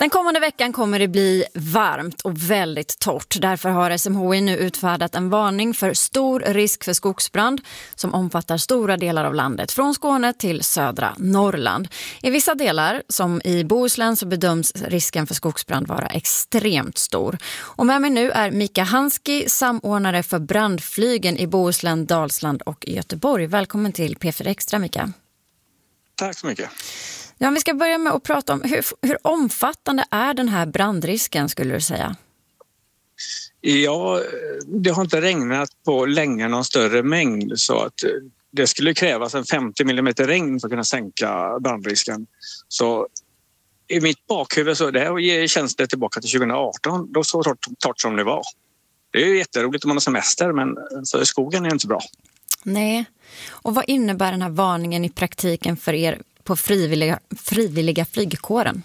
Den kommande veckan kommer det bli varmt och väldigt torrt. Därför har SMHI nu utfärdat en varning för stor risk för skogsbrand som omfattar stora delar av landet, från Skåne till södra Norrland. I vissa delar, som i Bohuslän, så bedöms risken för skogsbrand vara extremt stor. Och med mig nu är Mika Hanski, samordnare för brandflygen i Bohuslän, Dalsland och Göteborg. Välkommen till P4 Extra, Mika. Tack så mycket. Ja, vi ska börja med att prata om hur omfattande är den här brandrisken, skulle du säga? Ja, det har inte regnat på länge någon större mängd, så att det skulle krävas en 50 mm regn för att kunna sänka brandrisken. Så i mitt bakhuvud så det känns det tillbaka till 2018, då så torrt som det var. Det är ju jätteroligt om man har semester, men för skogen är det inte bra. Nej, och vad innebär den här varningen i praktiken för er på frivilliga flygkåren?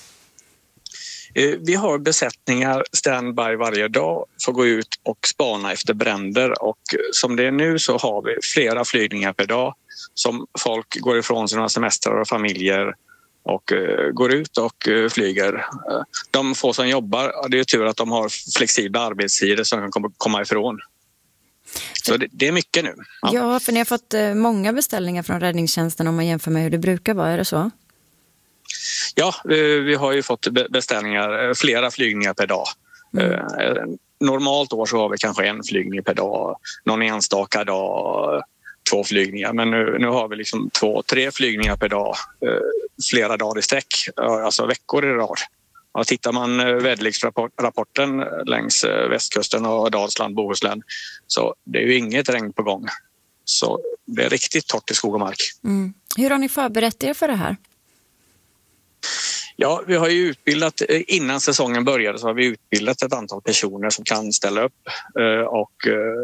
Vi har besättningar standby varje dag för att gå ut och spana efter bränder, och som det är nu så har vi flera flygningar per dag som folk går ifrån sina semestrar och familjer och går ut och flyger. De få som jobbar, det är tur att de har flexibla arbetstider som de kan komma ifrån. Så det är mycket nu. Ja, för ni har fått många beställningar från räddningstjänsten om man jämför med hur det brukar vara, är det så? Ja, vi har ju fått beställningar, flera flygningar per dag. Normalt år så har vi kanske en flygning per dag, någon enstaka dag 2 flygningar. Men nu har vi liksom 2-3 flygningar per dag, flera dagar i sträck, alltså veckor i rad. Och tittar man väderleksrapporten längs västkusten och Dalsland, Bohuslän, så det är ju inget regn på gång. Så det är riktigt torrt i skog och mark. Mm. Hur har ni förberett er för det här? Ja, vi har ju utbildat, innan säsongen började så har vi utbildat ett antal personer som kan ställa upp och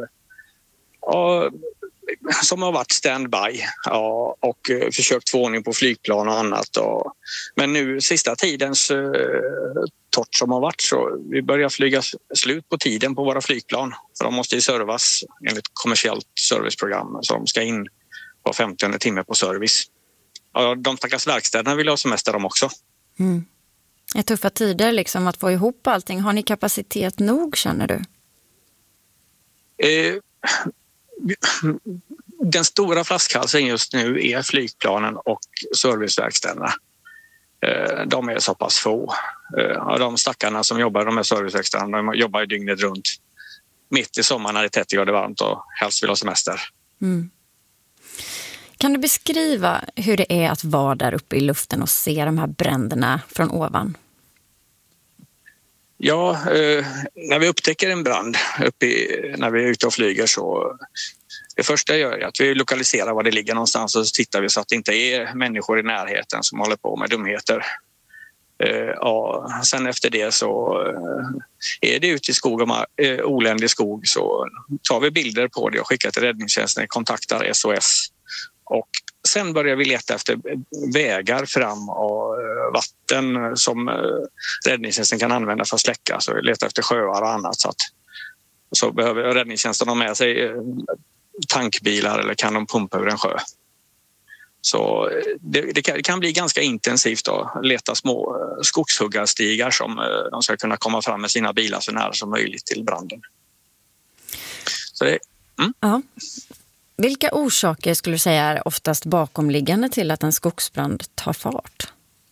som har varit standby och försökt få ordning på flygplan och annat. Men nu sista tidens torrt som har varit, så vi börjar flyga slut på tiden på våra flygplan. För de måste ju servas enligt kommersiellt serviceprogram, så de ska in på 50 timme på service. Och de stackars verkstäderna vill ha semester de också. Mm. Det är tuffa tider liksom att få ihop allting. Har ni kapacitet nog, känner du? Den stora flaskhalsen just nu är flygplanen och serviceverkstäderna. De är så pass få. De stackarna som jobbar i de här serviceverkstäderna, de jobbar ju dygnet runt. Mitt i sommaren när det är 30 grader varmt och helst vill ha semester. Mm. Kan du beskriva hur det är att vara där uppe i luften och se de här bränderna från ovan? Ja, när vi upptäcker en brand när vi är ute och flyger, så det första jag gör är att vi lokaliserar var det ligger någonstans, och så tittar vi så att det inte är människor i närheten som håller på med dumheter. Sen efter det så är det ute i skog och oländig skog, så tar vi bilder på det och skickar till räddningstjänsten, kontaktar SOS. Och sen börjar vi leta efter vägar fram och vatten som räddningstjänsten kan använda för att släcka. Så vi letar efter sjöar och annat. Så behöver räddningstjänsten ha med sig tankbilar eller kan de pumpa ur en sjö. Så det kan bli ganska intensivt att leta små skogshuggarstigar som de ska kunna komma fram med sina bilar så nära som möjligt till branden. Så det. Ja. Vilka orsaker skulle du säga är oftast bakomliggande till att en skogsbrand tar fart?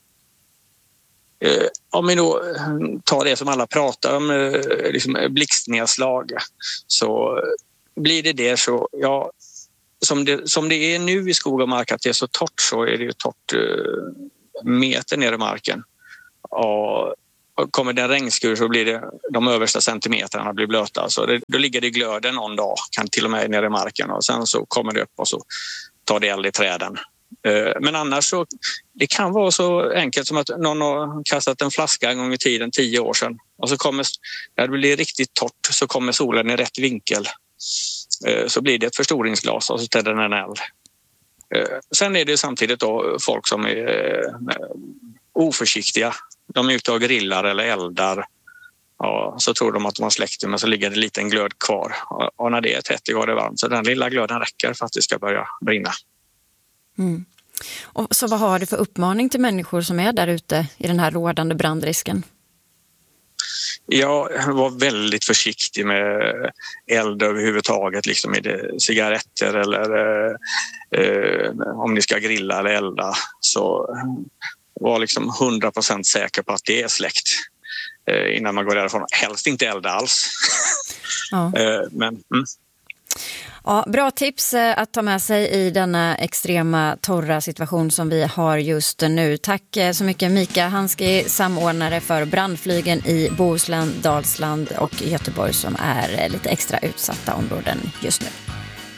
Om vi då tar det som alla pratar om, liksom blixtnedslag, så blir det så, ja, som det är nu i skog och mark, att det är så torrt, så är det ju torrt meter ner i marken. Och kommer det en regnskur så blir det de översta centimeterna blir blöta. Så då ligger det i glöden någon dag, kan till och med ner i marken, och sen så kommer det upp och så tar det eld i träden. Men annars så det kan vara så enkelt som att någon har kastat en flaska en gång i tiden 10 år sedan, och så när det blir riktigt torrt så kommer solen i rätt vinkel, så blir det ett förstoringsglas och så tänder den en eld. Sen är det samtidigt då folk som är oförsiktiga. De är ute och grillar eller eldar. Ja, så tror de att de har släckt det, men så ligger det en liten glöd kvar. Och när det är 30 grader varmt, så den lilla glöden räcker för att det ska börja brinna. Mm. Och så vad har du för uppmaning till människor som är där ute i den här rådande brandrisken? Jag var väldigt försiktig med eld överhuvudtaget, liksom med cigaretter eller om ni ska grilla eller elda, så var liksom 100% säker på att det är släckt innan man går därifrån. Helst inte elda alls. Ja. Ja, bra tips att ta med sig i denna extrema torra situation som vi har just nu. Tack så mycket Mika Hanski, samordnare för brandflygen i Bohuslän, Dalsland och Göteborg som är lite extra utsatta områden just nu.